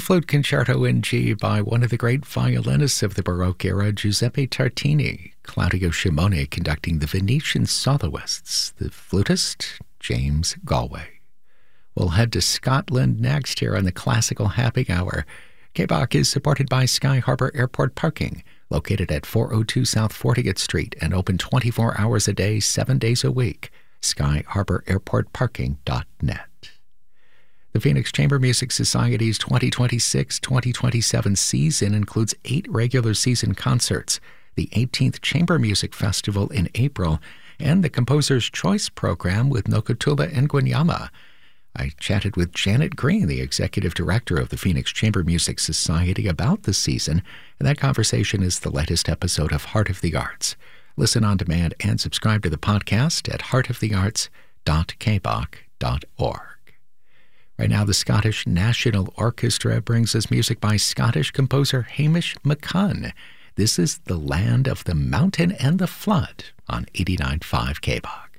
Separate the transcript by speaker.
Speaker 1: Flute Concerto in G by one of the great violinists of the Baroque era, Giuseppe Tartini. Claudio Shimone conducting the Venetian soloists, the flutist, James Galway. We'll head to Scotland next here on the Classical Happy Hour. K-Bach is supported by Sky Harbor Airport Parking, located at 402 South 40th Street and open 24 hours a day, 7 days a week. SkyHarborAirportParking.net. The Phoenix Chamber Music Society's 2026-2027 season includes 8 regular season concerts, the 18th Chamber Music Festival in April, and the Composer's Choice Program with Nokutula Ngwenyama. I chatted with Janet Green, the executive director of the Phoenix Chamber Music Society, about the season, and that conversation is the latest episode of Heart of the Arts. Listen on demand and subscribe to the podcast at heartofthearts.kbach.org. Right now, the Scottish National Orchestra brings us music by Scottish composer Hamish McCunn. This is The Land of the Mountain and the Flood on 89.5 K-Bach.